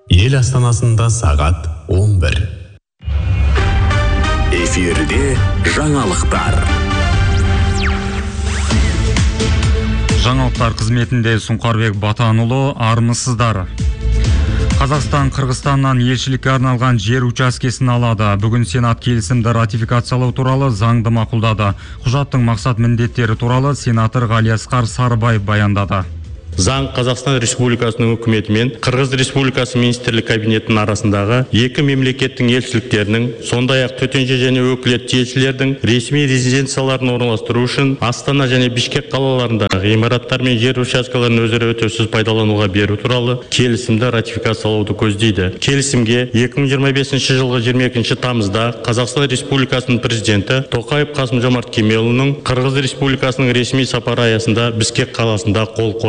Ел астанасында сағат 11. Эфирде жаңалықтар. Жаңалықтар қызметінде Сұңқарбек Батанұлы, армысыздар. Қазақстан Қырғызстаннан елшілікке арналған жер учаскесін алады. Бүгін Сенат келісімді ратификациялау туралы заңды мақұлдады. Құжаттың мақсат міндеттері туралы сенатор Ғалиасқар Сарыбаев баяндады. Заң Қазақстан Республикасының үкіметі мен Қырғыз Республикасы министрлік кабинетінің арасындағы екі мемлекеттің елшіліктерінің, сондай-ақ төтенше және өкілетті елшілердің ресми резиденцияларын орналастыру үшін Астана және Бишкек қалаларындағы ғимараттар мен жер учаскаларын өзара өтеусіз пайдалануға беру туралы келісімді ратификациялауды көздейді. Келісімге 2025 жылғы 22 тамызда Қазақстан Республикасының президенті Тоқаев Қасым-Жомарт Кемелұлының Қырғыз Республикасының ресми сапары аясында Бишкек қаласында қол қойды.